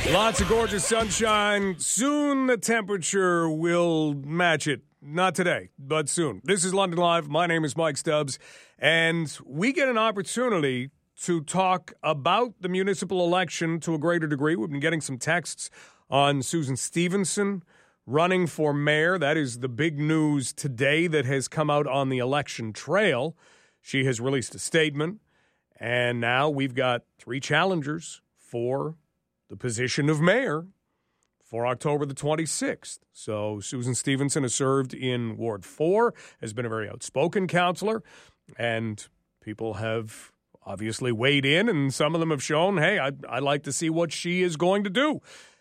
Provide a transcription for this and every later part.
Lots of gorgeous sunshine. Soon the temperature will match it. Not today, but soon. This is London Live. My name is Mike Stubbs, and we get an opportunity to talk about the municipal election to a greater degree. We've been getting some texts on Susan Stevenson running for mayor. That is the big news today that has come out on the election trail. She has released a statement, and now we've got three challengers for the position of mayor for October the 26th. So Susan Stevenson has served in Ward 4, has been a very outspoken counselor, and people have obviously weighed in, and some of them have shown, hey, I'd like to see what she is going to do.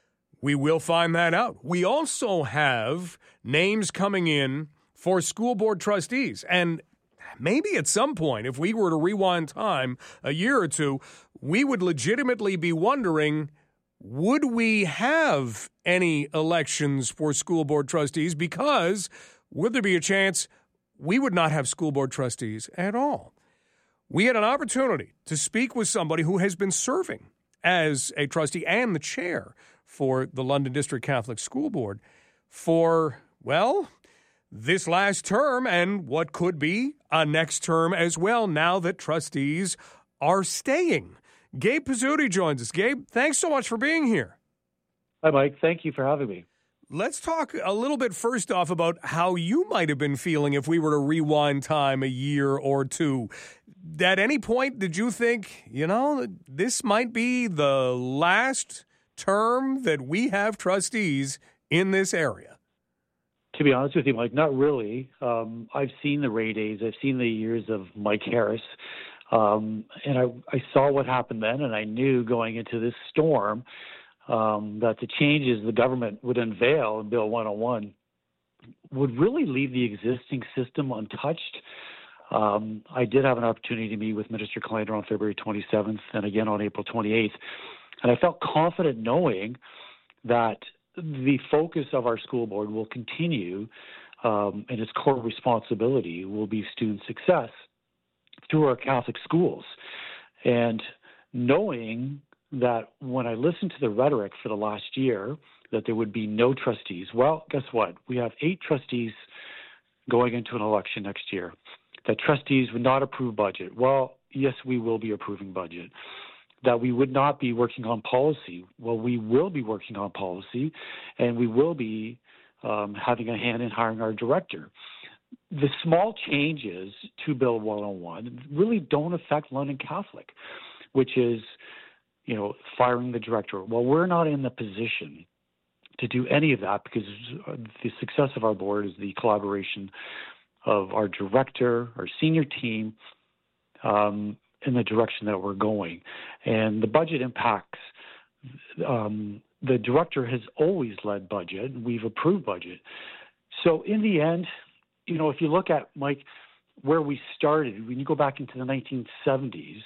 We will find that out. We also have names coming in for school board trustees, and maybe at some point, if we were to rewind time a year or two, we would legitimately be wondering, would we have any elections for school board trustees? Because would there be a chance we would not have school board trustees at all? We had an opportunity to speak with somebody who has been serving as a trustee and the chair for the London District Catholic School Board for, well, this last term and what could be a next term as well, now that trustees are staying. Gabe Pizzuti joins us. Gabe, thanks so much for being here. Hi, Mike. Thank you for having me. Let's talk a little bit first off about how you might have been feeling if we were to rewind time a year or two. At any point, did you think, this might be the last term that we have trustees in this area? To be honest with you, Mike, not really. I've seen the Ray days. I've seen the years of Mike Harris. And I saw what happened then, and I knew going into this storm that the changes the government would unveil in Bill 101 would really leave the existing system untouched. I did have an opportunity to meet with Minister Kleiner on February 27th and again on April 28th, and I felt confident knowing that the focus of our school board will continue, and its core responsibility will be student success through our Catholic schools. And knowing that when I listened to the rhetoric for the last year that there would be no trustees, well, guess what? We have 8 trustees going into an election next year. That trustees would not approve budget. Well, yes, we will be approving budget. That we would not be working on policy. Well, we will be working on policy, and we will be having a hand in hiring our director. The small changes to Bill 101 really don't affect London Catholic, which is, firing the director. Well, we're not in the position to do any of that because the success of our board is the collaboration of our director, our senior team, in the direction that we're going. And the budget impacts, the director has always led budget. We've approved budget. So in the end, if you look at, Mike, where we started, when you go back into the 1970s,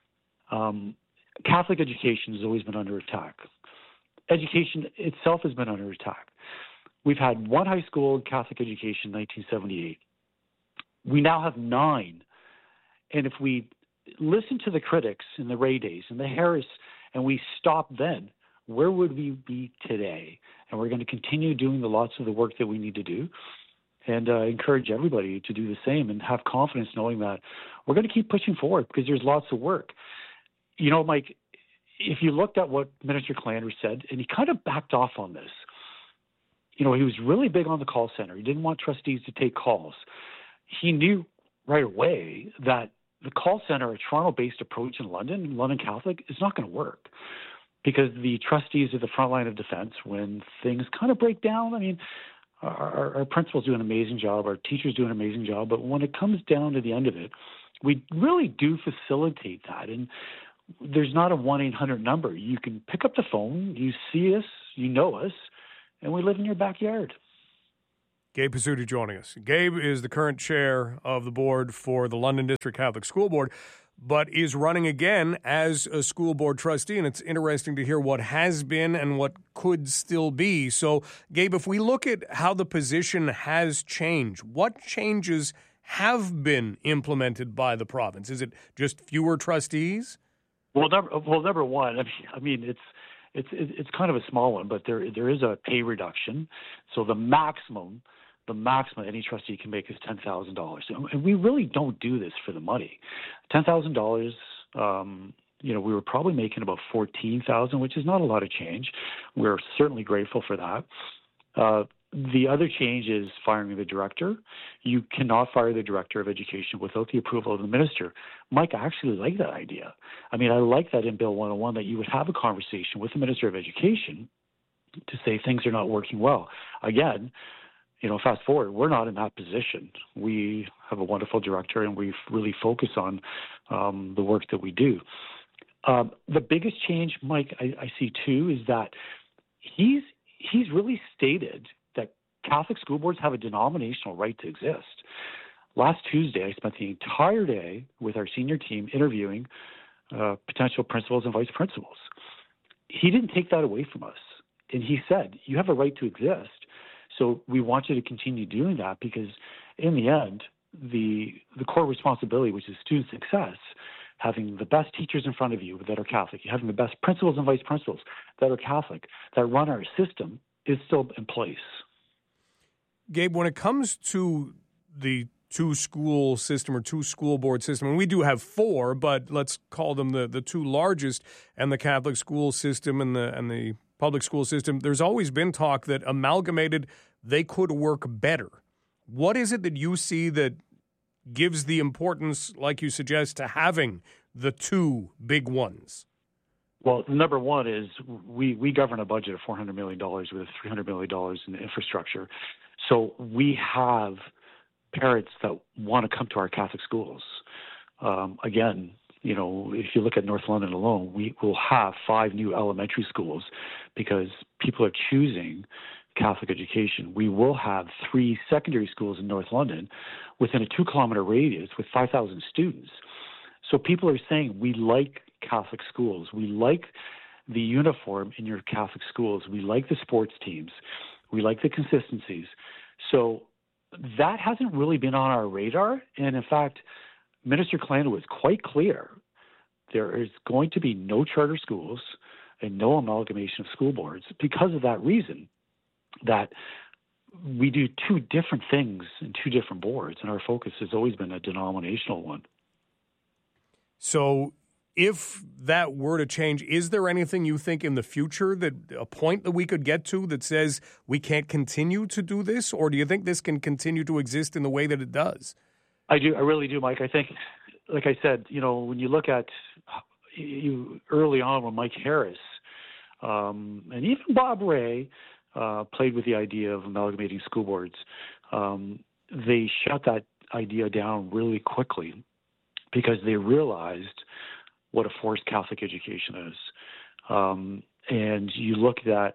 Catholic education has always been under attack. Education itself has been under attack. We've had one high school in Catholic education in 1978. We now have 9. And if we listen to the critics in the Ray days and the Harris, and we stop then, where would we be today? And we're going to continue doing lots of the work that we need to do. And encourage everybody to do the same and have confidence knowing that we're going to keep pushing forward because there's lots of work. Mike, if you looked at what Minister Kleiner said, and he kind of backed off on this, he was really big on the call center. He didn't want trustees to take calls. He knew right away that the call center, a Toronto-based approach in London Catholic, is not going to work because the trustees are the front line of defense when things kind of break down. I mean, our principals do an amazing job, our teachers do an amazing job, but when it comes down to the end of it, we really do facilitate that. And there's not a 1-800 number. You can pick up the phone, you see us, you know us, and we live in your backyard. Gabe Pizzuti joining us. Gabe is the current chair of the board for the London District Catholic School Board, but is running again as a school board trustee, and it's interesting to hear what has been and what could still be. So, Gabe, if we look at how the position has changed, what changes have been implemented by the province? Is it just fewer trustees? Well, number one, I mean, it's kind of a small one, but there is a pay reduction. So the maximum any trustee can make is $10,000, and we really don't do this for the money. $10,000. We were probably making about $14,000, which is not a lot of change. We're certainly grateful for that. The other change is firing the director. You cannot fire the director of education without the approval of the minister. Mike, I actually like that idea. I mean, I like that in Bill 101 that you would have a conversation with the minister of education to say things are not working well. Again, fast forward, we're not in that position. We have a wonderful director, and we really focus on the work that we do. The biggest change, Mike, I see too, is that he's really stated that Catholic school boards have a denominational right to exist. Last Tuesday, I spent the entire day with our senior team interviewing potential principals and vice principals. He didn't take that away from us. And he said, you have a right to exist. So we want you to continue doing that, because in the end, the core responsibility, which is student success, having the best teachers in front of you that are Catholic, having the best principals and vice principals that are Catholic, that run our system, is still in place. Gabe, when it comes to the two-school system or two-school board system, and we do have four, but let's call them the two largest, and the Catholic school system and the public school system, there's always been talk that amalgamated, they could work better. What is it that you see that gives the importance, like you suggest, to having the two big ones? Well, number one is we govern a budget of $400 million with $300 million in infrastructure. So we have parents that want to come to our Catholic schools. Again, if you look at North London alone, we will have 5 new elementary schools because people are choosing Catholic education. We will have 3 secondary schools in North London within a 2-kilometer radius with 5,000 students. So people are saying, we like Catholic schools. We like the uniform in your Catholic schools. We like the sports teams. We like the consistencies. So that hasn't really been on our radar. And in fact, Minister Calandra was quite clear. There is going to be no charter schools and no amalgamation of school boards because of that reason, that we do 2 different things in 2 different boards, and our focus has always been a denominational one. So if that were to change, is there anything you think in the future, that a point that we could get to that says we can't continue to do this, or do you think this can continue to exist in the way that it does? I do. I really do, Mike. I think, like I said, when you look at you early on when Mike Harris and even Bob Ray played with the idea of amalgamating school boards, they shut that idea down really quickly because they realized what a force Catholic education is. And you look at,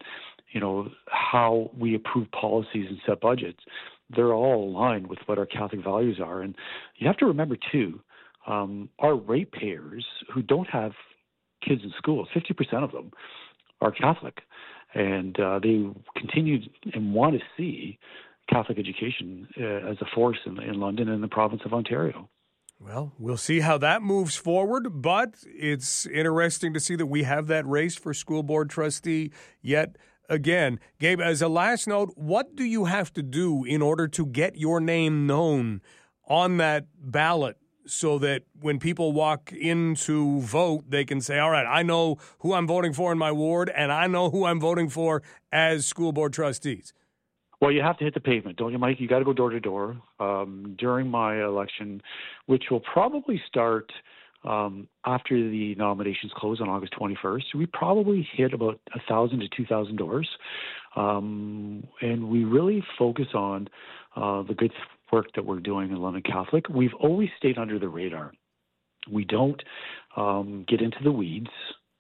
how we approve policies and set budgets. They're all aligned with what our Catholic values are. And you have to remember, too, our ratepayers who don't have kids in schools, 50% of them are Catholic. And they continue and want to see Catholic education as a force in London and the province of Ontario. Well, we'll see how that moves forward, but it's interesting to see that we have that race for school board trustee yet again. Gabe, as a last note, what do you have to do in order to get your name known on that ballot so that when people walk in to vote, they can say, all right, I know who I'm voting for in my ward, and I know who I'm voting for as school board trustees? Well, you have to hit the pavement, don't you, Mike? You got to go door to door during my election, which will probably start after the nominations close on August 21st. We probably hit about 1,000 to 2,000 doors, and we really focus on the good work that we're doing in London Catholic. We've always stayed under the radar. We don't get into the weeds.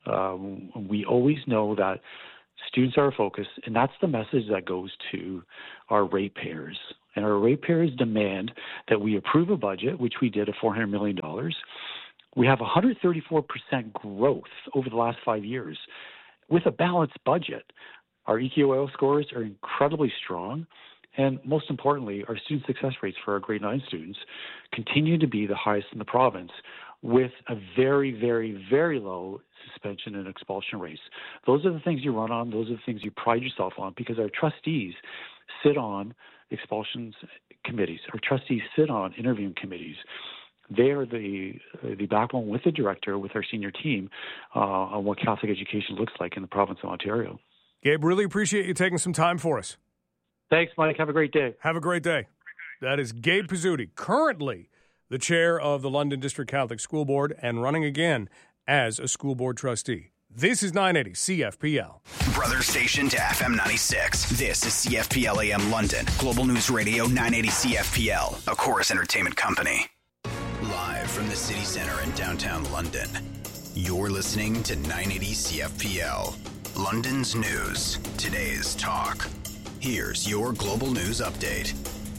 We always know that students are our focus, and that's the message that goes to our ratepayers. And our ratepayers demand that we approve a budget, which we did, of $400 million. We have 134% growth over the last 5 years with a balanced budget. Our EQOL scores are incredibly strong. And most importantly, our student success rates for our grade 9 students continue to be the highest in the province, with a very, very, very low suspension and expulsion rates. Those are the things you run on. Those are the things you pride yourself on, because our trustees sit on expulsions committees. Our trustees sit on interviewing committees. They are the backbone with the director, with our senior team, on what Catholic education looks like in the province of Ontario. Gabe, really appreciate you taking some time for us. Thanks, Mike. Have a great day. Have a great day. That is Gabe Pizzuti, currently the chair of the London District Catholic School Board and running again as a school board trustee. This is 980 CFPL. Brother station to FM 96. This is CFPL AM London. Global News Radio 980 CFPL, a Chorus Entertainment company. Live from the city center in downtown London. You're listening to 980 CFPL. London's news. Today's talk. Here's your Global News Update.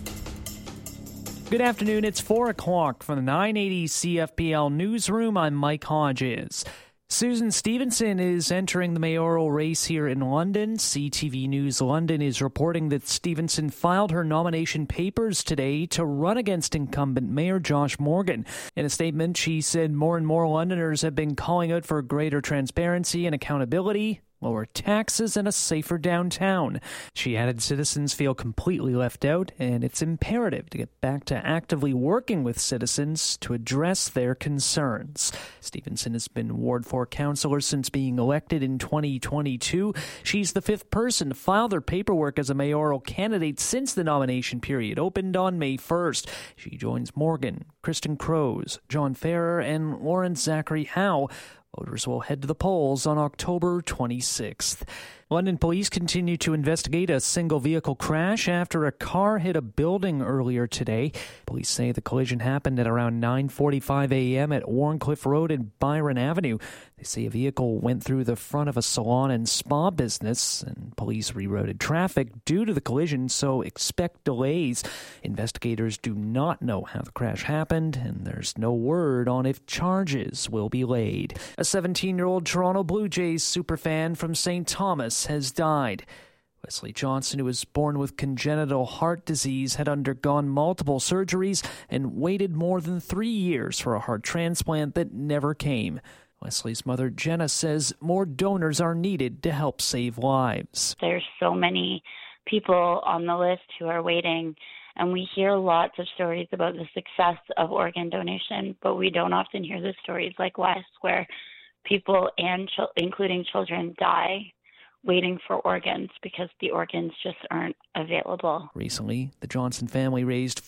Good afternoon. It's 4 o'clock from the 980 CFPL newsroom. I'm Mike Hodges. Susan Stevenson is entering the mayoral race here in London. CTV News London is reporting that Stevenson filed her nomination papers today to run against incumbent Mayor Josh Morgan. In a statement, she said more and more Londoners have been calling out for greater transparency and accountability, lower taxes, and a safer downtown. She added citizens feel completely left out, and it's imperative to get back to actively working with citizens to address their concerns. Stevenson has been Ward 4 councillor since being elected in 2022. She's the fifth person to file their paperwork as a mayoral candidate since the nomination period opened on May 1st. She joins Morgan, Kristen Crows, John Ferrer, and Lawrence Zachary Howe. Voters will head to the polls on October 26th. London police continue to investigate a single-vehicle crash after a car hit a building earlier today. Police say the collision happened at around 9:45 a.m. at Warncliffe Road and Byron Avenue. They say a vehicle went through the front of a salon and spa business, and police rerouted traffic due to the collision, so expect delays. Investigators do not know how the crash happened, and there's no word on if charges will be laid. A 17-year-old Toronto Blue Jays superfan from St. Thomas has died. Wesley Johnson, who was born with congenital heart disease, had undergone multiple surgeries and waited more than 3 years for a heart transplant that never came. Wesley's mother, Jenna, says more donors are needed to help save lives. There's so many people on the list who are waiting, and we hear lots of stories about the success of organ donation, but we don't often hear the stories like Wes, where people, and including children, die waiting for organs because the organs just aren't available. Recently, the Johnson family raised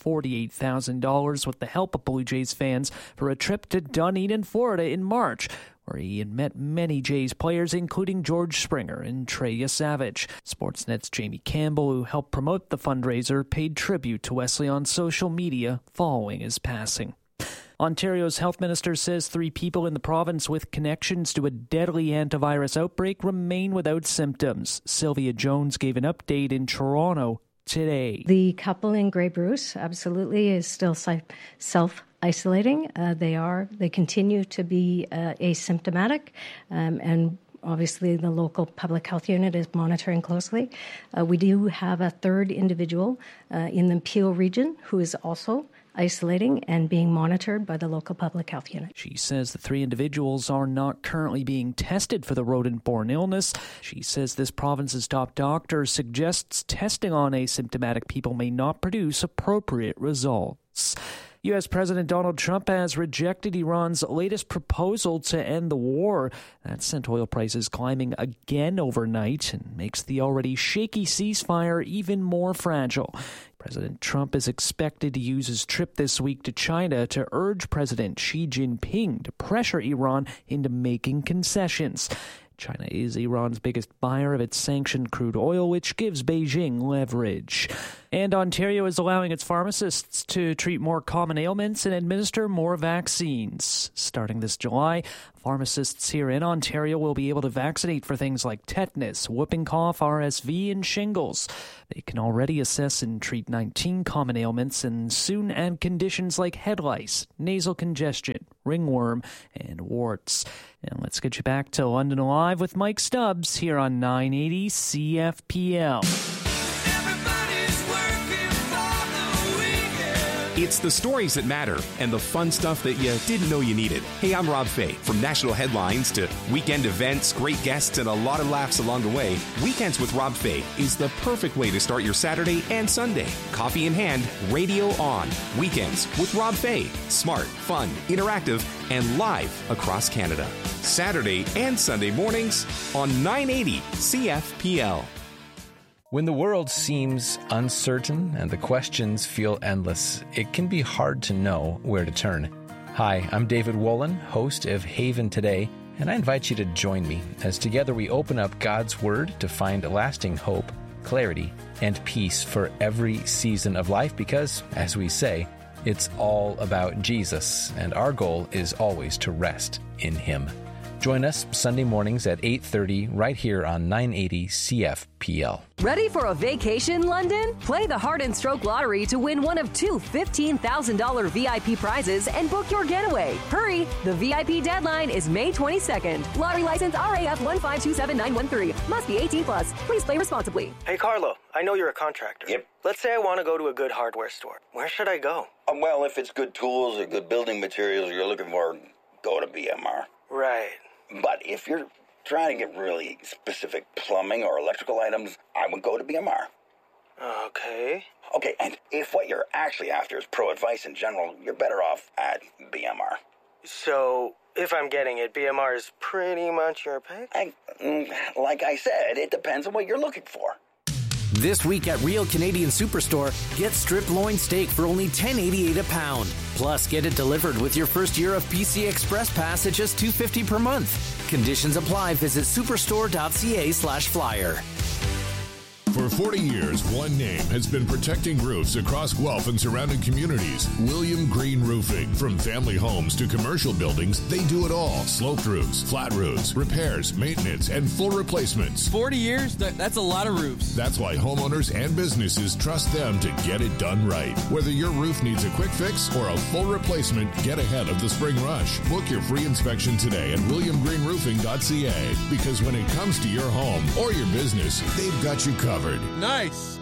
$48,000 with the help of Blue Jays fans for a trip to Dunedin, Florida in March, where he had met many Jays players, including George Springer and Trey Savage. Sportsnet's Jamie Campbell, who helped promote the fundraiser, paid tribute to Wesley on social media following his passing. Ontario's health minister says 3 people in the province with connections to a deadly antivirus outbreak remain without symptoms. Sylvia Jones gave an update in Toronto today. The couple in Grey Bruce absolutely is still self-isolating. They continue to be asymptomatic, and obviously, the local public health unit is monitoring closely. We do have a third individual in the Peel region who is also isolating and being monitored by the local public health unit. She says the 3 individuals are not currently being tested for the rodent-borne illness. She says this province's top doctor suggests testing on asymptomatic people may not produce appropriate results. U.S. President Donald Trump has rejected Iran's latest proposal to end the war. That sent oil prices climbing again overnight and makes the already shaky ceasefire even more fragile. President Trump is expected to use his trip this week to China to urge President Xi Jinping to pressure Iran into making concessions. China is Iran's biggest buyer of its sanctioned crude oil, which gives Beijing leverage. And Ontario is allowing its pharmacists to treat more common ailments and administer more vaccines. Starting this July, pharmacists here in Ontario will be able to vaccinate for things like tetanus, whooping cough, RSV, and shingles. They can already assess and treat 19 common ailments and soon add conditions like head lice, nasal congestion, ringworm, and warts. And let's get you back to London Alive with Mike Stubbs here on 980 CFPL. It's the stories that matter and the fun stuff that you didn't know you needed. Hey, I'm Rob Fay. From national headlines to weekend events, great guests, and a lot of laughs along the way, Weekends with Rob Fay is the perfect way to start your Saturday and Sunday. Coffee in hand, radio on. Weekends with Rob Fay. Smart, fun, interactive, and live across Canada. Saturday and Sunday mornings on 980 CFPL. When the world seems uncertain and the questions feel endless, it can be hard to know where to turn. Hi, I'm David Wolin, host of Haven Today, and I invite you to join me as together we open up God's Word to find lasting hope, clarity, and peace for every season of life because, as we say, it's all about Jesus, and our goal is always to rest in Him. Join us Sunday mornings at 8:30 right here on 980 CFPL. Ready for a vacation, London? Play the Heart and Stroke Lottery to win one of two $15,000 VIP prizes and book your getaway. Hurry! The VIP deadline is May 22nd. Lottery license RAF 1527913. Must be 18 plus. Please play responsibly. Hey, Carlo, I know you're a contractor. Yep. Let's say I want to go to a good hardware store. Where should I go? Well, if it's good tools or good building materials you're looking for, go to BMR. Right. But if you're trying to get really specific plumbing or electrical items, I would go to BMR. Okay. Okay, and if what you're actually after is pro advice in general, you're better off at BMR. So, if I'm getting it, BMR is pretty much your pick? Like I said, it depends on what you're looking for. This week at Real Canadian Superstore, get strip loin steak for only $10.88 a pound. Plus, get it delivered with your first year of PC Express Pass at just $2.50 per month. Conditions apply. Visit superstore.ca/flyer. For 40 years, one name has been protecting roofs across Guelph and surrounding communities. William Green Roofing. From family homes to commercial buildings, they do it all. Sloped roofs, flat roofs, repairs, maintenance, and full replacements. 40 years? That's a lot of roofs. That's why homeowners and businesses trust them to get it done right. Whether your roof needs a quick fix or a full replacement, get ahead of the spring rush. Book your free inspection today at williamgreenroofing.ca. Because when it comes to your home or your business, they've got you covered. Nice.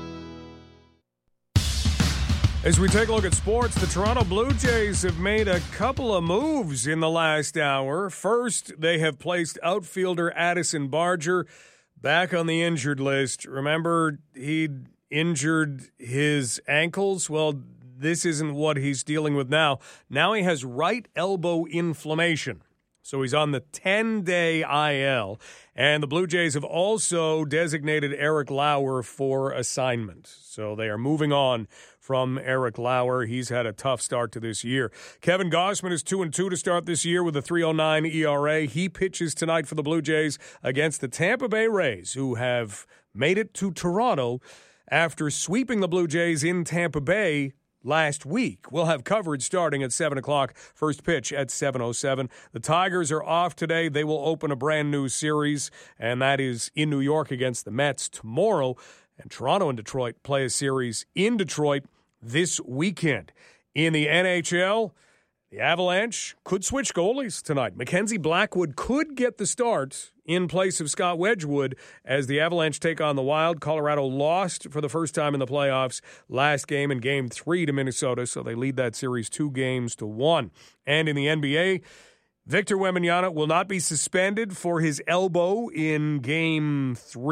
As we take a look at sports, the Toronto Blue Jays have made a couple of moves in the last hour. First, they have placed outfielder Addison Barger back on the injured list. Remember, he'd injured his ankles? Well, this isn't what he's dealing with now. Now he has right elbow inflammation. So he's on the 10-day IL. And the Blue Jays have also designated Eric Lauer for assignment. So they are moving on from Eric Lauer. He's had a tough start to this year. Kevin Gausman is 2-2 to start this year with a 3.09 ERA. He pitches tonight for the Blue Jays against the Tampa Bay Rays, who have made it to Toronto after sweeping the Blue Jays in Tampa Bay last week. We'll have coverage starting at 7 o'clock, first pitch at 7:07. The Tigers are off today. They will open a brand new series, and that is in New York against the Mets tomorrow. And Toronto and Detroit play a series in Detroit this weekend. In the NHL, the Avalanche could switch goalies tonight. Mackenzie Blackwood could get the start in place of Scott Wedgwood as the Avalanche take on the Wild. Colorado lost for the first time in the playoffs last game in Game 3 to Minnesota, so they lead that series 2-1. And in the NBA, Victor Wembanyama will not be suspended for his elbow in Game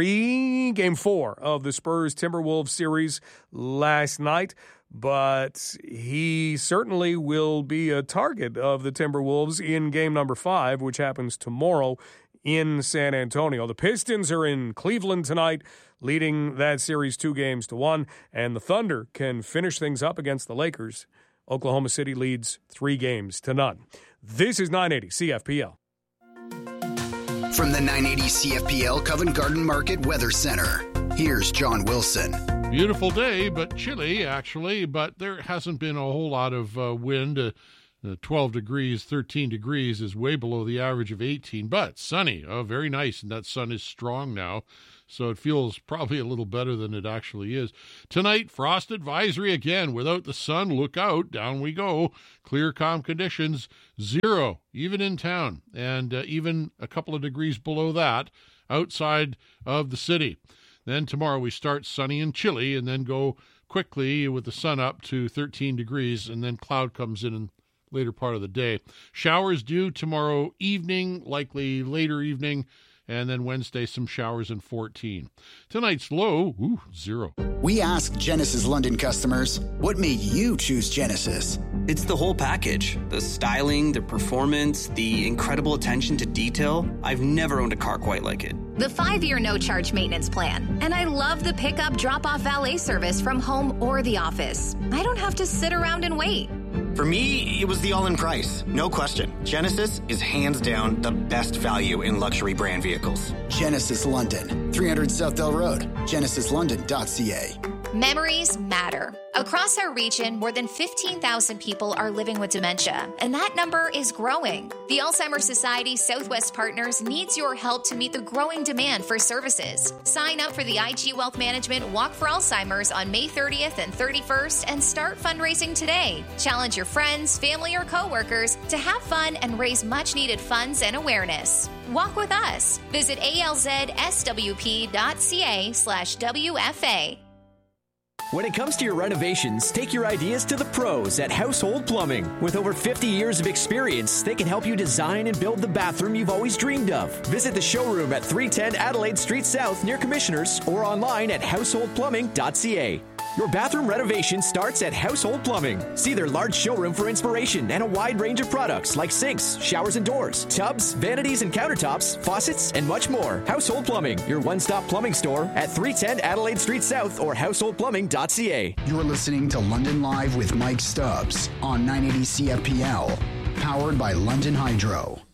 4 of the Spurs-Timberwolves series last night. But he certainly will be a target of the Timberwolves in game number 5, which happens tomorrow in San Antonio. The Pistons are in Cleveland tonight, leading that series 2-1, and the Thunder can finish things up against the Lakers. Oklahoma City leads 3-0. This is 980 CFPL. From the 980 CFPL Covent Garden Market Weather Center, here's John Wilson. Beautiful day, but chilly, actually, but there hasn't been a whole lot of wind. 12 degrees, 13 degrees is way below the average of 18, but sunny. Oh, very nice, and that sun is strong now, so it feels probably a little better than it actually is. Tonight, frost advisory again. Without the sun, look out. Down we go. Clear, calm conditions. 0, even in town, and even a couple of degrees below that outside of the city. Then tomorrow we start sunny and chilly and then go quickly with the sun up to 13 degrees, and then cloud comes in later part of the day. Showers due tomorrow evening, likely later evening, and then Wednesday some showers in 14. Tonight's low, 0. We asked Genesis London customers, what made you choose Genesis? It's the whole package. The styling, the performance, the incredible attention to detail. I've never owned a car quite like it. The 5-year no-charge maintenance plan. And I love the pickup drop-off valet service from home or the office. I don't have to sit around and wait. For me, it was the all-in price. No question. Genesis is hands down the best value in luxury brand vehicles. Genesis London, 300 Southdale Road, genesislondon.ca. Memories matter. Across our region, more than 15,000 people are living with dementia, and that number is growing. The Alzheimer's Society Southwest Partners needs your help to meet the growing demand for services. Sign up for the IG Wealth Management Walk for Alzheimer's on May 30th and 31st and start fundraising today. Challenge your friends, family, or coworkers to have fun and raise much-needed funds and awareness. Walk with us. Visit alzswp.ca/WFA. When it comes to your renovations, take your ideas to the pros at Household Plumbing. With over 50 years of experience, they can help you design and build the bathroom you've always dreamed of. Visit the showroom at 310 Adelaide Street South near Commissioners or online at householdplumbing.ca. Your bathroom renovation starts at Household Plumbing. See their large showroom for inspiration and a wide range of products like sinks, showers and doors, tubs, vanities and countertops, faucets, and much more. Household Plumbing, your one-stop plumbing store at 310 Adelaide Street South or householdplumbing.ca. You're listening to London Live with Mike Stubbs on 980 CFPL, powered by London Hydro.